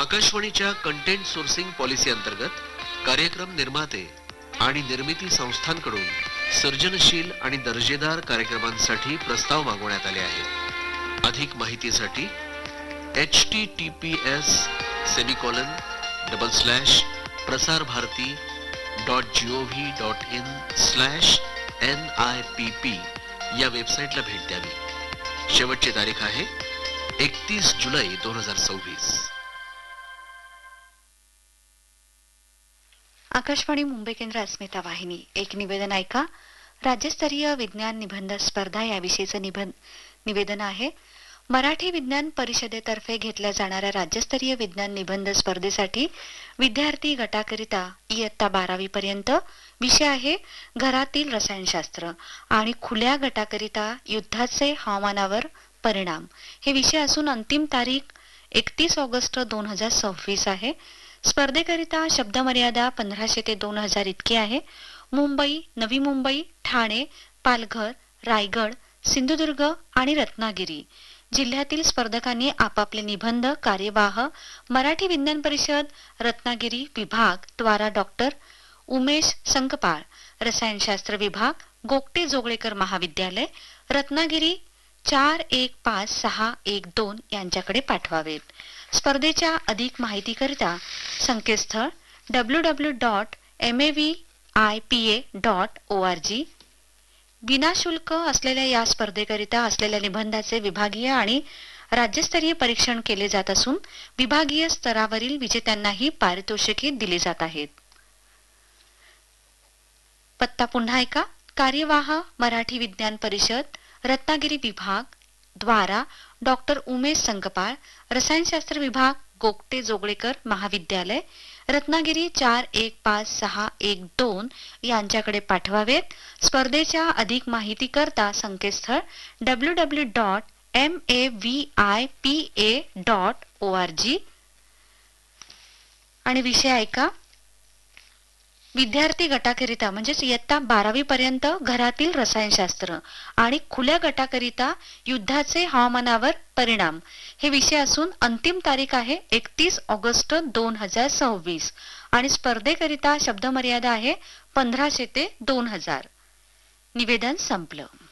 आकाशवाणीच्या content sourcing policy अंतर्गत कार्यक्रम निर्माते आणि निर्मिती संस्थांकडून सर्जनशील आणि दर्जेदार कार्यक्रमांसाठी प्रस्ताव मागवण्यात आले आहेत. अधिक माहितीसाठी https://prasarbharati.gov.in/NIPP या वेबसाईटला भेट द्यावी. शेवटची तारीख आहे 31 जुलै 2026. आकाशवाणी मुंबई केंद्र अस्मिता वाहिनी. एक निवेदन ऐका. राज्यस्तरीय विज्ञान निबंध स्पर्धा याविषयीचं निवेदन आहे. मराठी विज्ञान परिषदेतर्फे घेतल्या जाणाऱ्या राज्यस्तरीय विज्ञान निबंध स्पर्धेसाठी विद्यार्थी गटाकरिता इयत्ता 12वी पर्यंत विषय आहे घरातील रसायनशास्त्र आणि खुल्या गटाकरिता युद्धाचे हवामानावर परिणाम हे विषय असून अंतिम तारीख 31 ऑगस्ट 2026 आहे. स्पर्धेकरिता शब्दमर्यादा 1500 ते 2000 इतकी आहे. मुंबई, नवी मुंबई, ठाणे, पालघर, रायगड, सिंधुदुर्ग आणि रत्नागिरी जिल्ह्यातील स्पर्धकांनी आपापले निबंध कार्यवाह मराठी विज्ञान परिषद रत्नागिरी विभाग द्वारा डॉक्टर उमेश संकपाळ, रसायनशास्त्र विभाग गोगटे जोगळेकर महाविद्यालय रत्नागिरी 415612 यांच्याकडे पाठवावेत. स्पर्धेच्या अधिक माहितीकरिता संकेतस्थळ www.mavipa.org. विनाशुल्क असलेल्या या स्पर्धेकरिता असलेल्या निबंधाचे विभागीय आणि राज्यस्तरीय परीक्षण केले जात असून विभागीय स्तरावरील विजेत्यांनाही पारितोषिके दिली जात आहेत. पत्ता पुन्हा ऐका. कार्यवाह मराठी विज्ञान परिषद रत्नागिरी विभाग द्वारा डॉक्टर उमेश संकपाळ, रसायनशास्त्र विभाग गोगटे जोगळेकर महाविद्यालय रत्नागिरी 415612 यांच्याकडे पाठवावेत. स्पर्धेच्या अधिक माहिती करता संकेतस्थळ www.mavipa.org. आणि विषय ऐका. विद्यार्थी गटाकरिता म्हणजेच इयत्ता 12वी पर्यंत घरातील रसायनशास्त्र आणि खुल्या गटाकरिता युद्धाचे हवामानावर परिणाम हे विषय असून अंतिम तारीख आहे 31 ऑगस्ट 2026 आणि स्पर्धेकरिता शब्दमर्यादा आहे 1500 ते 2000. निवेदन संपलं.